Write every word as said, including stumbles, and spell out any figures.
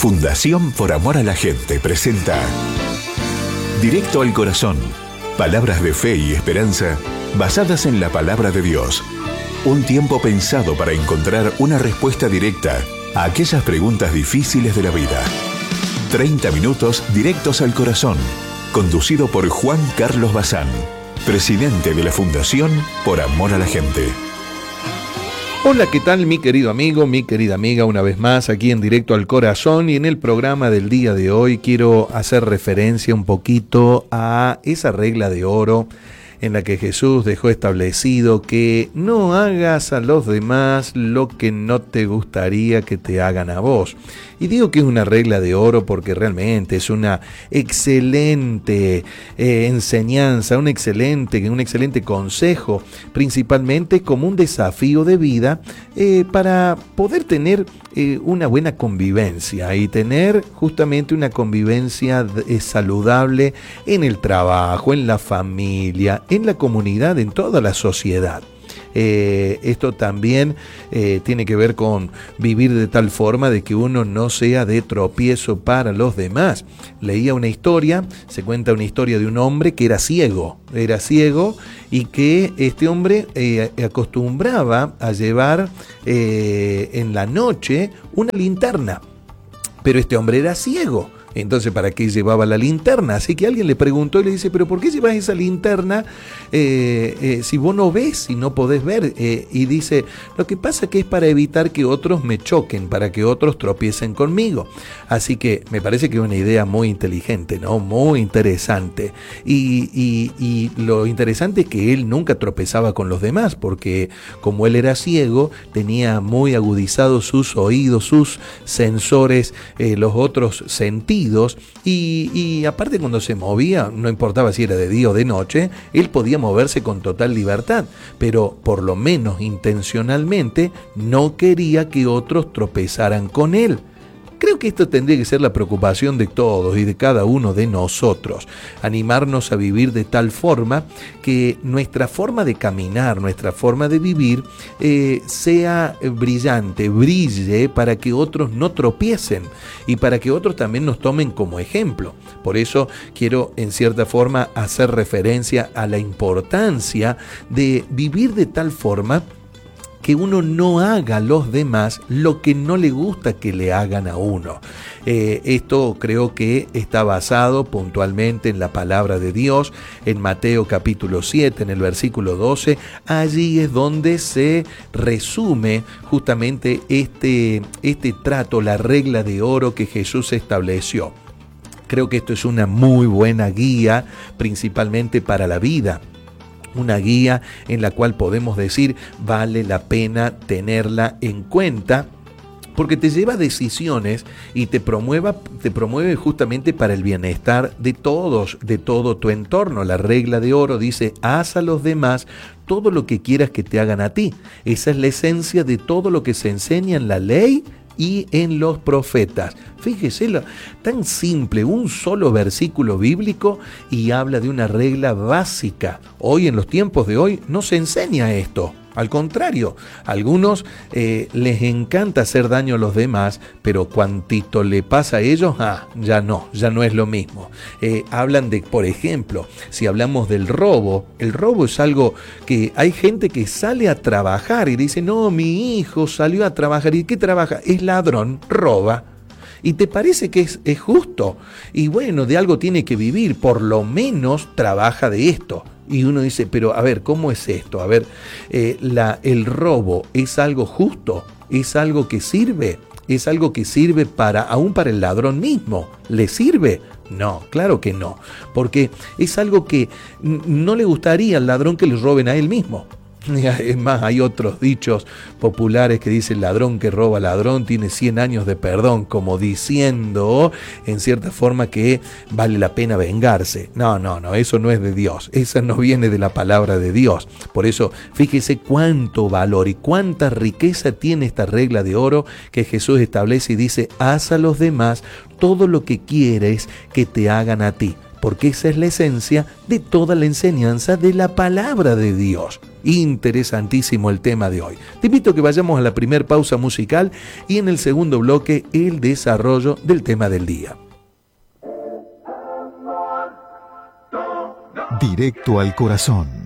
Fundación Por Amor a la Gente presenta Directo al Corazón. Palabras de fe y esperanza basadas en la palabra de Dios. Un tiempo pensado para encontrar una respuesta directa a aquellas preguntas difíciles de la vida. treinta minutos directos al corazón. Conducido por Juan Carlos Bazán, presidente de la Fundación Por Amor a la Gente. Hola, ¿qué tal mi querido amigo, mi querida amiga? Una vez más aquí en Directo al Corazón, y en el programa del día de hoy quiero hacer referencia un poquito a esa regla de oro en la que Jesús dejó establecido que no hagas a los demás lo que no te gustaría que te hagan a vos. Y digo que es una regla de oro porque realmente es una excelente eh, enseñanza, un excelente, un excelente consejo, principalmente como un desafío de vida eh, para poder tener eh, una buena convivencia y tener justamente una convivencia eh, saludable en el trabajo, en la familia, en la comunidad, en toda la sociedad. Eh, esto también eh, tiene que ver con vivir de tal forma de que uno no sea de tropiezo para los demás. Leía una historia, se cuenta una historia de un hombre que era ciego, era ciego y que este hombre eh, acostumbraba a llevar eh, en la noche una linterna, pero este hombre era ciego. Entonces, ¿para qué llevaba la linterna? Así que alguien le preguntó y le dice, ¿pero por qué llevas esa linterna eh, eh, si vos no ves, si no podés ver? Eh, y dice, lo que pasa que es para evitar que otros me choquen, para que otros tropiecen conmigo. Así que me parece que es una idea muy inteligente, ¿no? Muy interesante. Y, y, y lo interesante es que él nunca tropezaba con los demás, porque como él era ciego, tenía muy agudizados sus oídos, sus sensores, eh, los otros sentidos. Y, y aparte cuando se movía, no importaba si era de día o de noche, él podía moverse con total libertad, pero por lo menos intencionalmente no quería que otros tropezaran con él. Creo que esto tendría que ser la preocupación de todos y de cada uno de nosotros, animarnos a vivir de tal forma que nuestra forma de caminar, nuestra forma de vivir eh, sea brillante, brille para que otros no tropiecen y para que otros también nos tomen como ejemplo. Por eso quiero en cierta forma hacer referencia a la importancia de vivir de tal forma que uno no haga a los demás lo que no le gusta que le hagan a uno. Eh, esto creo que está basado puntualmente en la palabra de Dios, en Mateo capítulo siete, en el versículo doce. Allí es donde se resume justamente este, este trato, la regla de oro que Jesús estableció. Creo que esto es una muy buena guía, principalmente para la vida. Una guía en la cual podemos decir vale la pena tenerla en cuenta porque te lleva a decisiones y te promueva, te promueve justamente para el bienestar de todos, de todo tu entorno. La regla de oro dice, haz a los demás todo lo que quieras que te hagan a ti. Esa es la esencia de todo lo que se enseña en la ley y en los profetas. Fíjese, lo, tan simple, un solo versículo bíblico y habla de una regla básica. Hoy, en los tiempos de hoy, no se enseña esto. Al contrario, a algunos eh, les encanta hacer daño a los demás, pero cuantito le pasa a ellos, ah, ya no, ya no es lo mismo. Eh, hablan de, por ejemplo, si hablamos del robo, el robo es algo que hay gente que sale a trabajar y dice, no, mi hijo salió a trabajar, ¿y qué trabaja? Es ladrón, roba. ¿Y te parece que es, es justo? Y bueno, de algo tiene que vivir, por lo menos trabaja de esto. Y uno dice, pero a ver, ¿cómo es esto? A ver, eh, la, el robo es algo justo, es algo que sirve, es algo que sirve para, aún para el ladrón mismo, ¿le sirve? No, claro que no, porque es algo que no le gustaría al ladrón que le roben a él mismo. Es más, hay otros dichos populares que dicen ladrón que roba ladrón tiene cien años de perdón, como diciendo en cierta forma que vale la pena vengarse. No, no, no, eso no es de Dios, eso no viene de la palabra de Dios. Por eso, fíjese cuánto valor y cuánta riqueza tiene esta regla de oro que Jesús establece y dice, haz a los demás todo lo que quieres que te hagan a ti. porque esa es la esencia de toda la enseñanza de la palabra de Dios. Interesantísimo el tema de hoy. Te invito a que vayamos a la primera pausa musical y en el segundo bloque el desarrollo del tema del día. Directo al corazón.